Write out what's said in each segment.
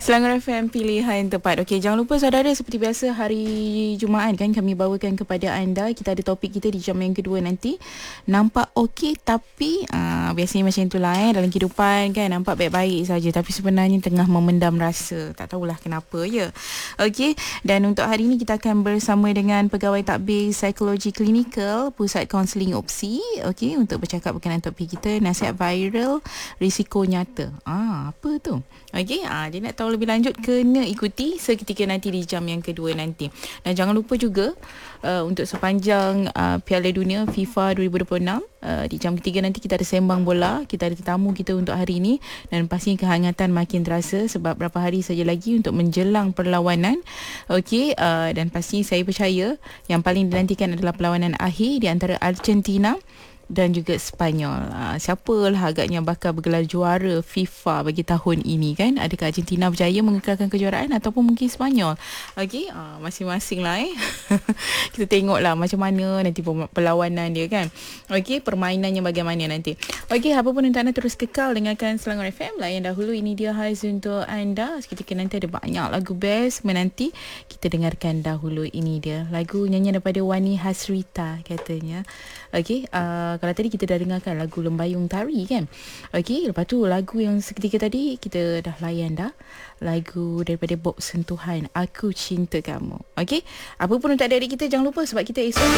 Selangor FM pilihan tepat. Okey, jangan lupa saudara, seperti biasa hari Jumaat kan kami bawakan kepada anda. Kita ada topik kita di jam yang kedua nanti. Nampak okey tapi biasanya macam itulah dalam kehidupan kan, nampak baik-baik saja tapi sebenarnya tengah memendam rasa. Tak tahulah kenapa ya. Okey, dan untuk hari ini kita akan bersama dengan pegawai tadbir psikologi klinikal Pusat Kaunseling Opsi. Okey, untuk bercakap berkenaan topik kita, nasihat viral risiko nyata. Apa tu? Okey, dia nak tahu lebih lanjut, kena ikuti seketika nanti di jam yang kedua nanti. Dan jangan lupa juga untuk sepanjang Piala Dunia FIFA 2026 di jam ketiga nanti kita ada sembang bola, kita ada tetamu kita untuk hari ini, dan pastinya kehangatan makin terasa sebab berapa hari saja lagi untuk menjelang perlawanan. Okey, dan pastinya saya percaya yang paling dinantikan adalah perlawanan akhir di antara Argentina dan juga Sepanyol. Siapalah agaknya bakal bergelar juara FIFA bagi tahun ini kan? Adakah Argentina berjaya mengekalkan kejuaraan ataupun mungkin Sepanyol? Okey, masing-masing lah kita tengoklah macam mana nanti perlawanan dia kan. Okey, permainannya bagaimana nanti. Okey, apa pun untuk anda terus kekal dengarkan Selangor FM. Layan dahulu, ini dia khas untuk anda. Seketika nanti ada banyak lagu best menanti. Kita dengarkan dahulu, ini dia lagu nyanyian daripada Wani Hasrita katanya. Okey, kalau tadi kita dah dengarkan lagu Lembayung Tari kan. Okey, lepas tu lagu yang seketika tadi kita dah layan dah. Lagu daripada Bob Sentuhan, Aku Cinta Kamu. Okey, apa pun untuk adik-adik kita, jangan lupa sebab kita esok.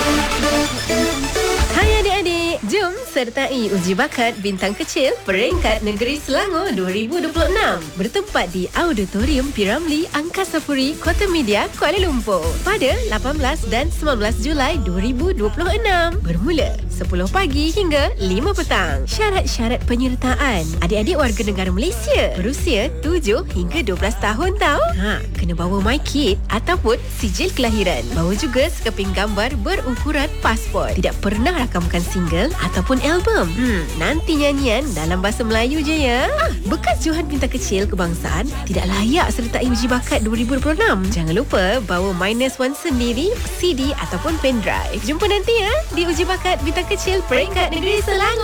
Hai adik-adik, jom sertai uji bakat bintang kecil peringkat negeri Selangor 2026 bertempat di Auditorium Piramli Angkasa Puri, Kota Media, Kuala Lumpur pada 18 dan 19 Julai 2026 bermula 10 pagi hingga 5 petang. Syarat-syarat penyertaan: adik-adik warga negara Malaysia berusia 7 hingga 12 tahun tau. Kena bawa MyKid ataupun sijil kelahiran. Bawa juga sekeping gambar berukuran pasport. Tidak pernah rakamkan single ataupun album. Nanti nyanyian dalam bahasa Melayu je ya. Bekas Johan Bintang Kecil Kebangsaan tidak layak sertai uji bakat 2026. Jangan lupa bawa -1 sendiri, CD ataupun pendrive. Jumpa nanti ya di uji bakat Bintang Kecil peringkat negeri Selangor.